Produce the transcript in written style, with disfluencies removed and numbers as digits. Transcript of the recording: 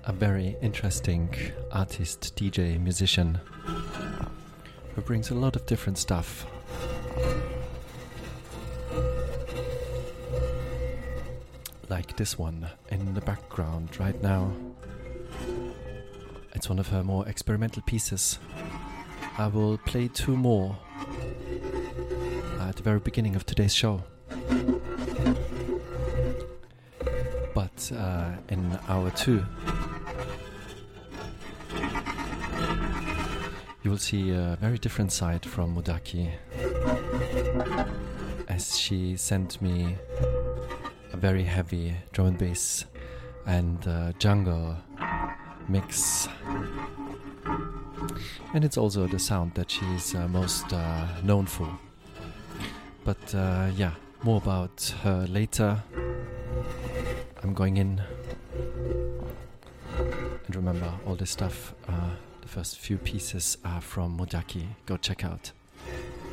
a very interesting artist, DJ, musician who brings a lot of different stuff. Like this one in the background right now. It's one of her more experimental pieces. I will play two more at the very beginning of today's show. But in hour 2, you will see a very different side from Mudaki, as she sent me a very heavy drum and bass and jungle mix. And it's also the sound that she's most known for. But yeah, more about her later. I'm going in. And remember, all this stuff, the first few pieces are from Mudaki. Go check out.